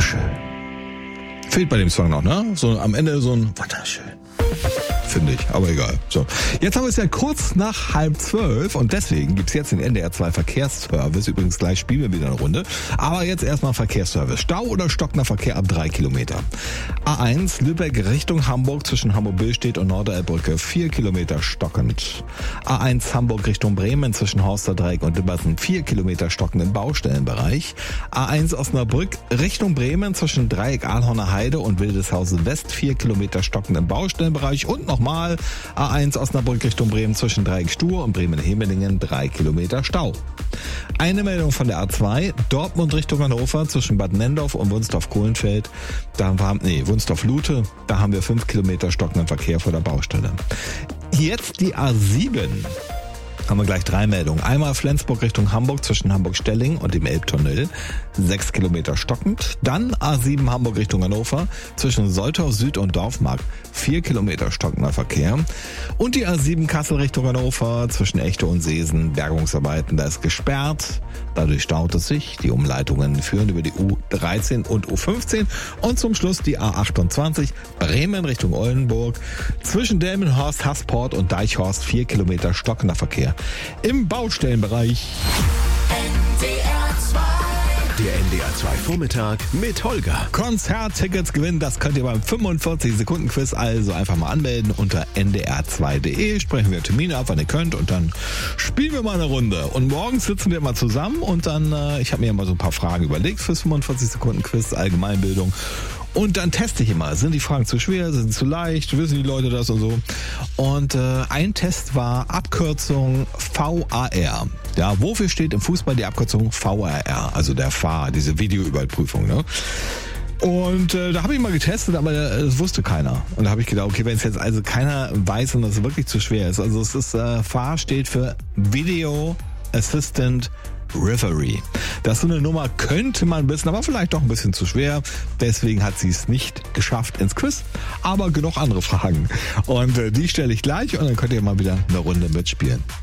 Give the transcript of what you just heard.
Wunderschön. Fehlt bei dem Song noch, ne? So am Ende so ein Wunderschön. Finde ich, aber egal. So, jetzt haben wir es ja kurz nach 11:30 und deswegen gibt's jetzt den NDR 2 Verkehrsservice. Übrigens gleich spielen wir wieder eine Runde. Aber jetzt erstmal Verkehrsservice. Stau oder stockender Verkehr ab 3 Kilometer. A1 Lübeck Richtung Hamburg zwischen Hamburg-Billstedt und Norderelbbrücke 4 Kilometer stockend. A1 Hamburg Richtung Bremen zwischen Horsterdreieck und Dibbersen 4 Kilometer stockend im Baustellenbereich. A1 Osnabrück Richtung Bremen zwischen Dreieck Ahlhorner Heide und Wildeshausen West 4 Kilometer stockend im Baustellenbereich und nochmal A1 Osnabrück Richtung Bremen zwischen Dreieck Stur und Bremen-Hemelingen 3 Kilometer Stau. Eine Meldung von der A2 Dortmund Richtung Hannover zwischen Bad Nendorf und Wunstorf-Kohlenfeld. Wunstorf-Lute, da haben wir 5 Kilometer stockenden Verkehr vor der Baustelle. Jetzt die A7. Haben wir gleich 3 Meldungen. Einmal Flensburg Richtung Hamburg zwischen Hamburg-Stelling und dem Elbtunnel. 6 Kilometer stockend. Dann A7 Hamburg Richtung Hannover zwischen Soltau Süd und Dorfmark. 4 Kilometer stockender Verkehr. Und die A7 Kassel Richtung Hannover zwischen Echte und Seesen. Bergungsarbeiten, da ist gesperrt. Dadurch staut es sich. Die Umleitungen führen über die U13 und U15. Und zum Schluss die A28 Bremen Richtung Oldenburg zwischen Delmenhorst, Hasport und Deichhorst. 4 Kilometer stockender Verkehr. Im Baustellenbereich. Der NDR 2 Vormittag mit Holger. Konzerttickets gewinnen, das könnt ihr beim 45-Sekunden-Quiz also einfach mal anmelden unter ndr2.de. Sprechen wir Termine ab, wann ihr könnt und dann spielen wir mal eine Runde. Und morgens sitzen wir mal zusammen und dann, ich habe mir mal so ein paar Fragen überlegt fürs 45-Sekunden-Quiz, Allgemeinbildung. Und dann teste ich immer, sind die Fragen zu schwer, sind sie zu leicht, wissen die Leute das und so. Und ein Test war Abkürzung VAR. Ja, wofür steht im Fußball die Abkürzung VAR? Also der VAR, diese Videoüberprüfung, ne? Und da habe ich mal getestet, aber das wusste keiner. Und da habe ich gedacht, okay, wenn es jetzt also keiner weiß und das wirklich zu schwer ist. Also es ist, VAR steht für Video Assistant Referee. Das ist so eine Nummer, könnte man wissen, aber vielleicht doch ein bisschen zu schwer. Deswegen hat sie es nicht geschafft ins Quiz. Aber genug andere Fragen. Und die stelle ich gleich und dann könnt ihr mal wieder eine Runde mitspielen.